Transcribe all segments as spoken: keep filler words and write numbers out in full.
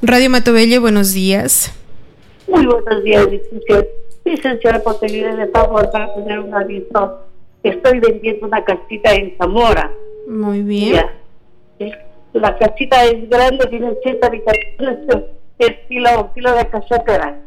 Radio Matobelle, buenos días. Muy buenos días, licenciada. Licenciada, por pedirle de favor para tener un aviso. Estoy vendiendo una casita en Zamora. Muy bien. Ya. La casita es grande, tiene ochenta habitaciones, estilo, estilo de casetera.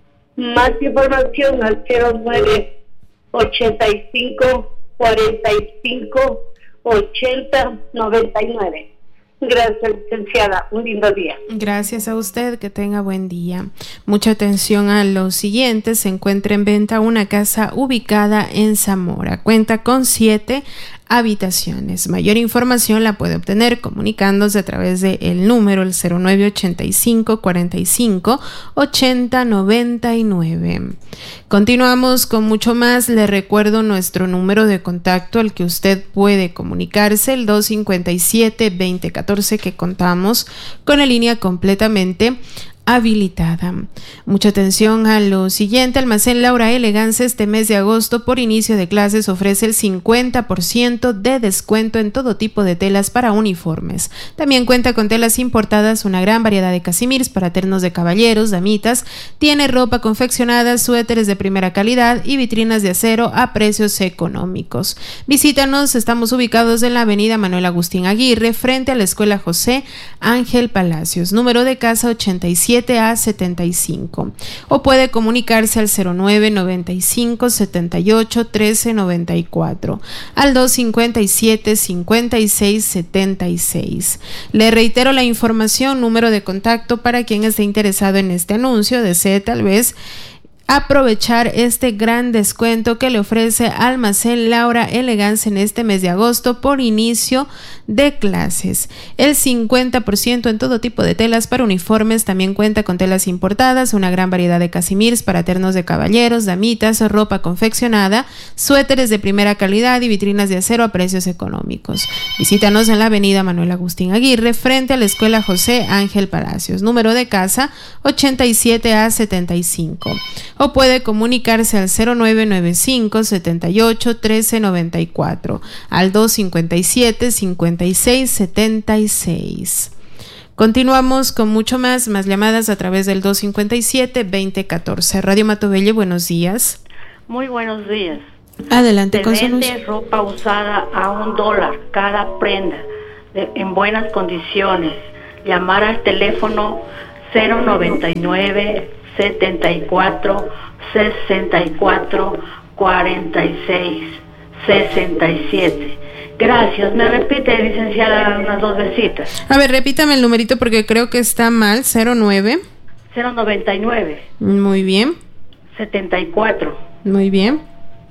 Más información al cero nueve ochenta y cinco cuarenta y cinco ochenta noventa y nueve. Gracias, licenciada. Un lindo día. Gracias a usted. Que tenga buen día. Mucha atención a lo siguiente. Se encuentra en venta una casa ubicada en Zamora. Cuenta con siete habitaciones. Mayor información la puede obtener comunicándose a través del número el cero nueve ochenta y cinco cuarenta y cinco ochenta noventa y nueve. Continuamos con mucho más. Le recuerdo nuestro número de contacto al que usted puede comunicarse, el dos cinco siete, veinte catorce, que contamos con la línea completamente habilitada. Mucha atención a lo siguiente. Almacén Laura Elegance este mes de agosto por inicio de clases ofrece el cincuenta por ciento de descuento en todo tipo de telas para uniformes. También cuenta con telas importadas, una gran variedad de casimirs para ternos de caballeros, damitas. Tiene ropa confeccionada, suéteres de primera calidad y vitrinas de acero a precios económicos. Visítanos, estamos ubicados en la avenida Manuel Agustín Aguirre, frente a la Escuela José Ángel Palacios, número de casa ochenta y siete a setenta y cinco, o puede comunicarse al cero nueve noventa y cinco setenta y ocho trece noventa y cuatro, al dos cincuenta y siete cincuenta y seis setenta y seis. Le reitero la información, número de contacto para quien esté interesado en este anuncio, desee tal vez aprovechar este gran descuento que le ofrece Almacén Laura Elegance en este mes de agosto por inicio de clases. El cincuenta por ciento en todo tipo de telas para uniformes. También cuenta con telas importadas, una gran variedad de casimirs para ternos de caballeros, damitas, ropa confeccionada, suéteres de primera calidad y vitrinas de acero a precios económicos. Visítanos en la avenida Manuel Agustín Aguirre, frente a la Escuela José Ángel Palacios, número de casa ochenta y siete a setenta y cinco. O puede comunicarse al cero nueve noventa y cinco setenta y ocho trece noventa y cuatro, al dos cincuenta y siete cincuenta y seis setenta y seis. Continuamos con mucho más, más llamadas a través del dos cincuenta y siete veinte catorce. Radio Matobelle, buenos días. Muy buenos días. Adelante Se con su vende anuncio. ropa usada a un dólar cada prenda, de, en buenas condiciones. Llamar al teléfono cero noventa y nueve setenta y cuatro sesenta y cuatro cuarenta y seis sesenta y siete. Gracias. ¿Me repite, licenciada, unas dos vecitas? A ver, repítame el numerito porque creo que está mal. cero nueve cero noventa y nueve Muy bien. setenta y cuatro Muy bien.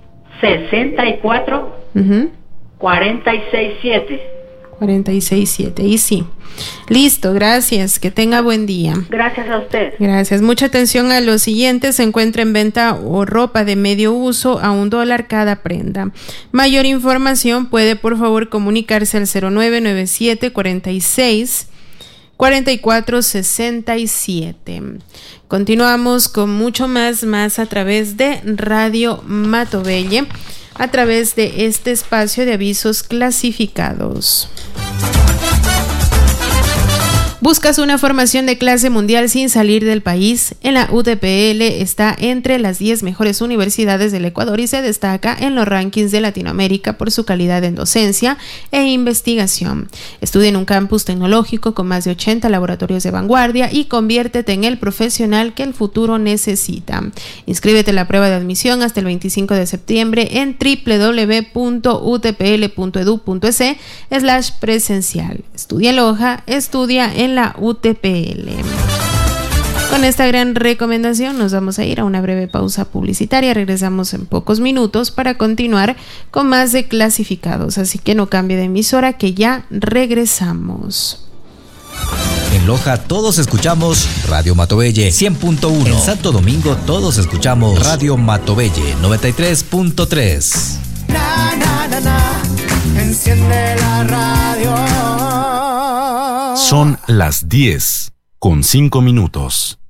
sesenta y cuatro Uh-huh. cuarenta y seis siete. cuarenta y seis siete. Y sí. Listo, gracias. Que tenga buen día. Gracias a usted. Gracias. Mucha atención a lo siguiente. Se encuentra en venta o ropa de medio uso a un dólar cada prenda. Mayor información puede por favor comunicarse al cero nueve noventa y siete cuarenta y seis cuarenta y cuatro sesenta y siete. Continuamos con mucho más, más a través de Radio Matobelle, a través de este espacio de avisos clasificados. ¿Buscas una formación de clase mundial sin salir del país? En la U T P L está entre las diez mejores universidades del Ecuador y se destaca en los rankings de Latinoamérica por su calidad en docencia e investigación. Estudia en un campus tecnológico con más de ochenta laboratorios de vanguardia y conviértete en el profesional que el futuro necesita. Inscríbete en la prueba de admisión hasta el veinticinco de septiembre en doble u doble u doble u punto u t p l punto e d u punto e s slash presencial. Estudia en Loja, estudia en la U T P L. Con esta gran recomendación nos vamos a ir a una breve pausa publicitaria. Regresamos en pocos minutos para continuar con más de clasificados, así que no cambie de emisora que ya regresamos. En Loja todos escuchamos Radio Matobelle cien punto uno. En Santo Domingo todos escuchamos Radio Matobelle noventa y tres punto tres. Na, na, na, na. Enciende la radio. Son las diez con cinco minutos.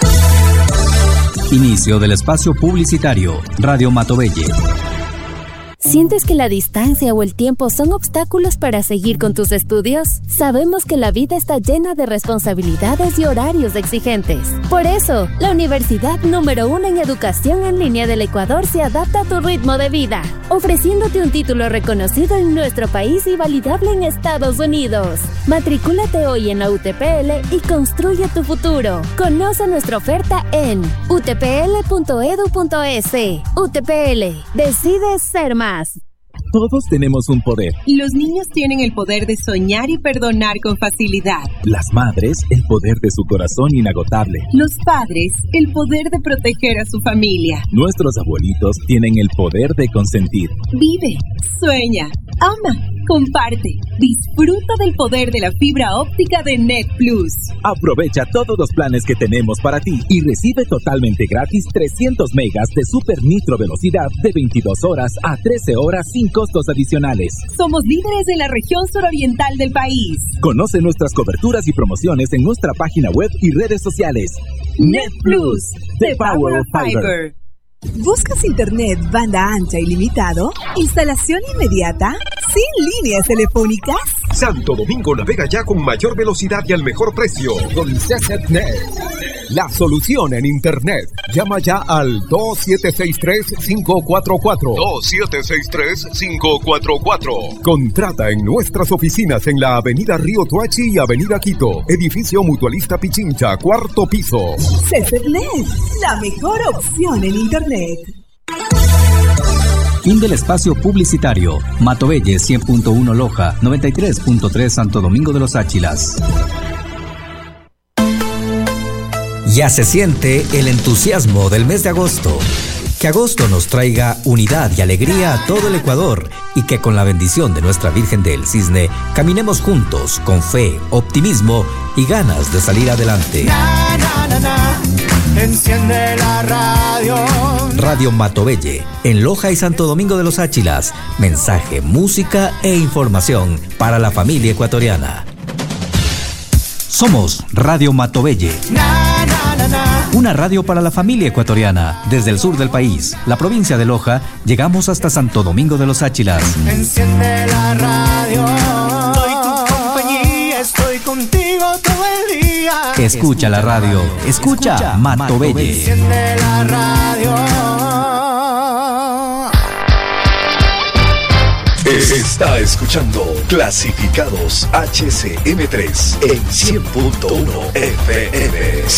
Inicio del espacio publicitario. Radio Matobelle. ¿Sientes que la distancia o el tiempo son obstáculos para seguir con tus estudios? Sabemos que la vida está llena de responsabilidades y horarios exigentes. Por eso, la universidad número uno en educación en línea del Ecuador se adapta a tu ritmo de vida, ofreciéndote un título reconocido en nuestro país y validable en Estados Unidos. Matricúlate hoy en la U T P L y construye tu futuro. Conoce nuestra oferta en u t p l punto e d u punto e s. U T P L. Decides ser más. Todos tenemos un poder. Los niños tienen el poder de soñar y perdonar con facilidad. Las madres, el poder de su corazón inagotable. Los padres, el poder de proteger a su familia. Nuestros abuelitos tienen el poder de consentir. Vive, sueña, ama, comparte. Disfruta del poder de la fibra óptica de Net Plus. Aprovecha todos los planes que tenemos para ti y recibe totalmente gratis trescientos megas de super nitro velocidad de veintidós horas a trece horas sin costos adicionales. Somos líderes en la región suroriental del país. Conoce nuestras coberturas y promociones en nuestra página web y redes sociales. Net Plus, the power of fiber. ¿Buscas internet banda ancha ilimitado? ¿Instalación inmediata? ¿Sin líneas telefónicas? Santo Domingo navega ya con mayor velocidad y al mejor precio. Con CCNet, la solución en internet. Llama ya al dos siete seis tres, cinco cuatro cuatro. dos siete seis tres, cinco cuatro cuatro. Contrata en nuestras oficinas en la avenida Río Tuachi y avenida Quito. Edificio Mutualista Pichincha, cuarto piso. CCNet, la mejor opción en internet. Fin del espacio publicitario. Matovelle cien punto uno Loja, noventa y tres punto tres Santo Domingo de los Áchilas. Ya se siente el entusiasmo del mes de agosto. Que agosto nos traiga unidad y alegría a todo el Ecuador y que con la bendición de nuestra Virgen del Cisne caminemos juntos con fe, optimismo y ganas de salir adelante. Na, na, na, na. Enciende la radio. Radio Matovelle, en Loja y Santo Domingo de los Áchilas. Mensaje, música e información para la familia ecuatoriana. Somos Radio Matovelle. Na, na, na, na. Una radio para la familia ecuatoriana. Desde el sur del país, la provincia de Loja, llegamos hasta Santo Domingo de los Áchilas. Enciende la radio. Doy tu compañía, estoy contigo todo el día. Escucha la radio. Escucha, Escucha Matovelle. Enciende la radio. Está escuchando Clasificados H C M tres en cien punto uno F M.